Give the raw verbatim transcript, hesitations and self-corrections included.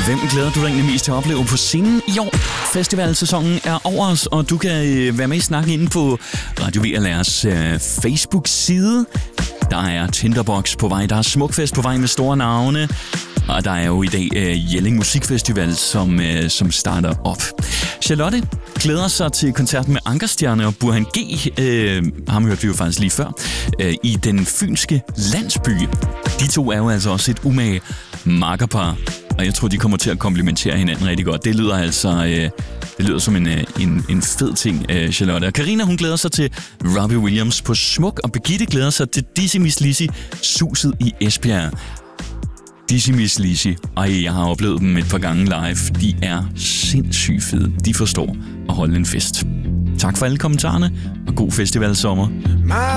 Hvem glæder du dig egentlig mest til at opleve på scenen i år? Festivalsæsonen er over os, og du kan øh, være med i snakken inde på Radio V L R's øh, Facebook-side. Der er Tinderbox på vej, der er Smukfest på vej med store navne, og der er jo i dag øh, Jelling Musikfestival, som, øh, som starter op. Charlotte glæder sig til koncerten med Ankerstjerne og Burhan G. Øh, ham hørte vi jo faktisk lige før. Øh, I den fynske landsby. De to er jo altså også et umage makkerpar, og jeg tror, de kommer til at komplementere hinanden rigtig godt. Det lyder altså øh, det lyder som en, en, en fed ting, øh, Charlotte. Og Karina, hun glæder sig til Robbie Williams på Smuk, og Birgitte glæder sig til Dizzy Miss Lizzy, Suset i Esbjerg. Dizzy Miss Lizzy, og jeg har oplevet dem et par gange live. De er sindssygt fede. De forstår at holde en fest. Tak for alle kommentarerne, og god festivalsommer.